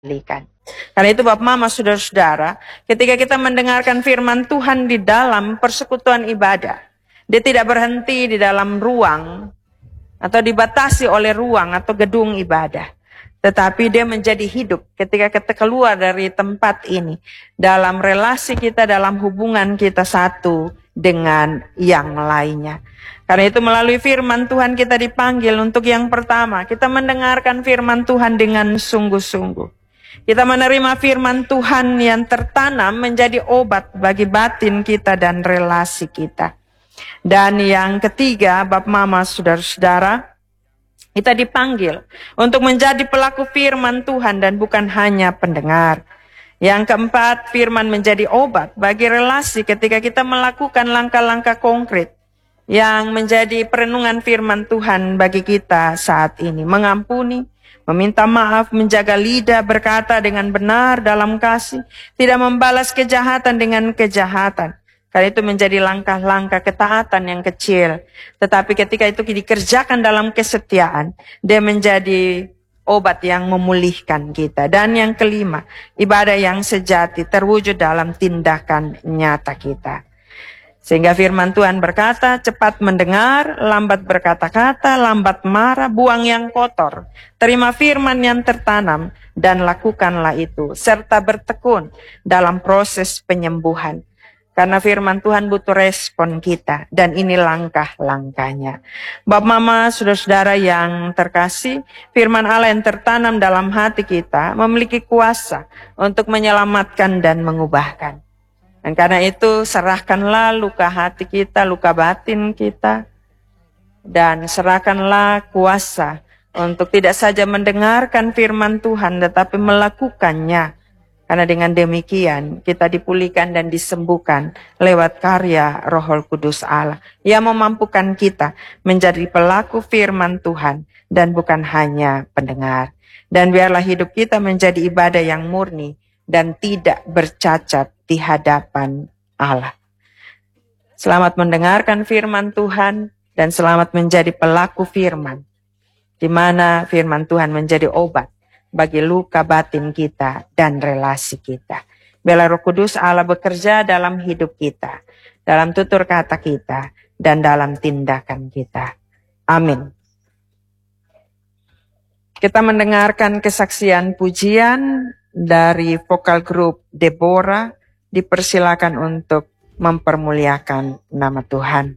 dikembalikan. Karena itu Bapak Mama, saudara-saudara, ketika kita mendengarkan firman Tuhan di dalam persekutuan ibadah, dia tidak berhenti di dalam ruang atau dibatasi oleh ruang atau gedung ibadah. Tetapi dia menjadi hidup ketika kita keluar dari tempat ini. Dalam relasi kita, dalam hubungan kita satu dengan yang lainnya. Karena itu melalui firman Tuhan kita dipanggil untuk yang pertama. Kita mendengarkan firman Tuhan dengan sungguh-sungguh. Kita menerima firman Tuhan yang tertanam menjadi obat bagi batin kita dan relasi kita. Dan yang ketiga, Bapak Mama, saudara-saudara, kita dipanggil untuk menjadi pelaku firman Tuhan dan bukan hanya pendengar. Yang keempat, firman menjadi obat bagi relasi ketika kita melakukan langkah-langkah konkret yang menjadi perenungan firman Tuhan bagi kita saat ini. Mengampuni, meminta maaf, menjaga lidah, berkata dengan benar dalam kasih, tidak membalas kejahatan dengan kejahatan. Karena itu menjadi langkah-langkah ketaatan yang kecil. Tetapi ketika itu dikerjakan dalam kesetiaan, dia menjadi obat yang memulihkan kita. Dan yang kelima, ibadah yang sejati terwujud dalam tindakan nyata kita. Sehingga firman Tuhan berkata, cepat mendengar, lambat berkata-kata, lambat marah, buang yang kotor. Terima firman yang tertanam dan lakukanlah itu. Serta bertekun dalam proses penyembuhan. Karena firman Tuhan butuh respon kita. Dan ini langkah-langkahnya. Bapak Mama, saudara-saudara yang terkasih, firman Allah yang tertanam dalam hati kita memiliki kuasa untuk menyelamatkan dan mengubahkan. Dan karena itu serahkanlah luka hati kita, luka batin kita. Dan serahkanlah kuasa untuk tidak saja mendengarkan firman Tuhan tetapi melakukannya. Karena dengan demikian kita dipulihkan dan disembuhkan lewat karya Roh Kudus Allah yang memampukan kita menjadi pelaku firman Tuhan dan bukan hanya pendengar. Dan biarlah hidup kita menjadi ibadah yang murni dan tidak bercacat di hadapan Allah. Selamat mendengarkan firman Tuhan dan selamat menjadi pelaku firman, di mana firman Tuhan menjadi obat bagi luka batin kita dan relasi kita. Biarlah Roh Kudus Allah bekerja dalam hidup kita, dalam tutur kata kita, dan dalam tindakan kita. Amin. Kita mendengarkan kesaksian pujian dari vokal grup Deborah. Dipersilakan untuk mempermuliakan nama Tuhan.